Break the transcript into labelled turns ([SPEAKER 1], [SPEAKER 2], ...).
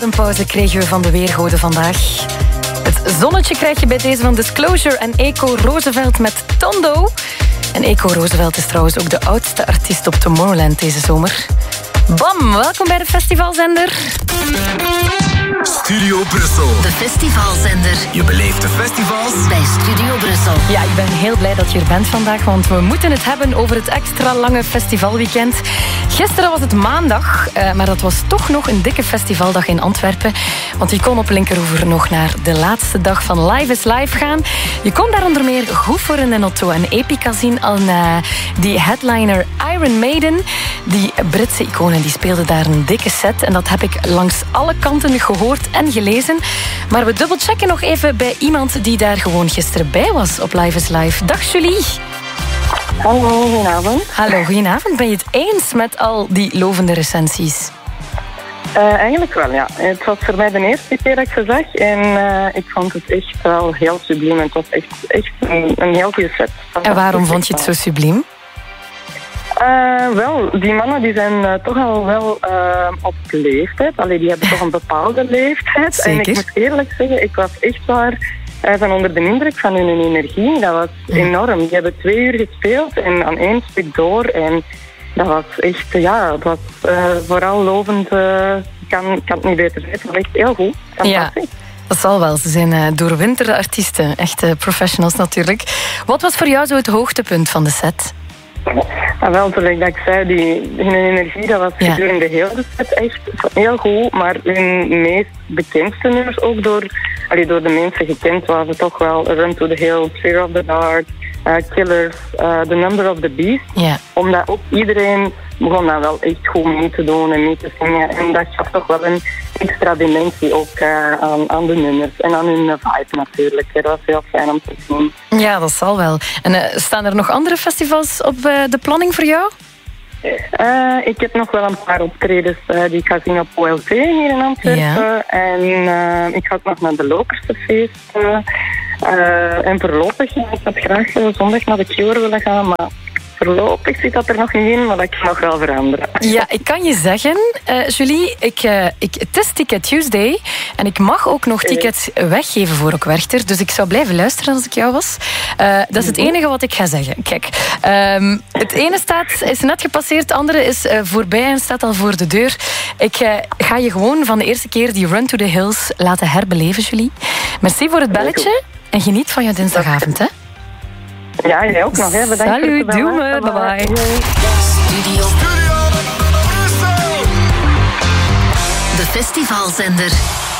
[SPEAKER 1] Een pauze kregen we van de weergoden vandaag. Het zonnetje krijg je bij deze van Disclosure en Eko Roosevelt met Tondo. En Eko Roosevelt is trouwens ook de oudste artiest op Tomorrowland deze zomer. Bam, welkom bij de festivalzender.
[SPEAKER 2] Studio Brussel.
[SPEAKER 3] De festivalzender.
[SPEAKER 2] Je beleeft de festivals
[SPEAKER 3] bij Studio Brussel.
[SPEAKER 1] Ja, ik ben heel blij dat je er bent vandaag, want we moeten het hebben over het extra lange festivalweekend. Gisteren was het maandag, maar dat was toch nog een dikke festivaldag in Antwerpen. Want je kon op Linkeroever nog naar de laatste dag van Live is Live gaan. Je kon daar onder meer Goeferen en Otto en Epica zien aan die headliner Iron Maiden. Die Britse iconen die speelden daar een dikke set. En dat heb ik langs alle kanten gehoord en gelezen. Maar we dubbelchecken nog even bij iemand die daar gewoon gisteren bij was op Live is Live. Dag Julie.
[SPEAKER 4] Hallo, goedenavond.
[SPEAKER 1] Hallo, goedenavond. Ben je het eens met al die lovende recensies?
[SPEAKER 4] Eigenlijk wel, ja. Het was voor mij de eerste keer dat ik ze zag. En ik vond het echt wel heel subliem. Het was echt een heel goede set.
[SPEAKER 1] En waarom vond je het zo subliem?
[SPEAKER 4] Wel, die mannen die zijn toch al wel op leeftijd. Allee, die hebben toch een bepaalde leeftijd.
[SPEAKER 1] Zeker.
[SPEAKER 4] En ik moet eerlijk zeggen, ik was echt waar van onder de indruk van hun energie. Dat was enorm. Die hebben 2 uur gespeeld en aan 1 stuk door. En dat was echt, ja, het was vooral lovend. Ik kan het niet beter zeggen. Het was echt heel goed. Fantastisch.
[SPEAKER 1] Ja. Dat zal wel. Ze zijn doorwinterde artiesten. Echte professionals natuurlijk. Wat was voor jou zo het hoogtepunt van de set?
[SPEAKER 4] Wel, zoals dat ik zei, hun energie, dat was gedurende heel de set echt heel goed. Maar hun meest bekendste nummers, ook door de mensen gekend, waren toch wel Run to the Hills, Fear of the Dark, Killers, The Number of the Beast.
[SPEAKER 1] Ja.
[SPEAKER 4] Omdat ook iedereen begon dan wel echt goed mee te doen en mee te zingen. En dat gaf toch wel een extra dimensie ook aan de nummers. En aan hun vibe natuurlijk. Dat was heel fijn om te zien.
[SPEAKER 1] Ja, dat zal wel. En staan er nog andere festivals op de planning voor jou?
[SPEAKER 4] Ik heb nog wel een paar optredens die ik ga zien op OLT hier in Antwerpen. Ja. En ik ga ook nog naar de Lokerse feest. En voorlopig ik had graag zondag naar de Cure willen gaan, maar voorlopig zit dat er nog niet in, maar dat kan nog wel veranderen. Ja,
[SPEAKER 1] ik kan je zeggen, Julie, het is Ticket Tuesday en ik mag ook nog tickets weggeven voor ook Werchter, dus ik zou blijven luisteren als ik jou was. Dat is het enige wat ik ga zeggen. Kijk, het ene is net gepasseerd, het andere is voorbij en staat al voor de deur. Ik ga je gewoon van de eerste keer die Run to the Hills laten herbeleven, Julie. Merci voor het belletje en geniet van je dinsdagavond, hè.
[SPEAKER 4] Ja, jij ook nog, hè. Bedankt.
[SPEAKER 1] Salut, doe me, bye-bye.
[SPEAKER 3] Studio. De festivalzender.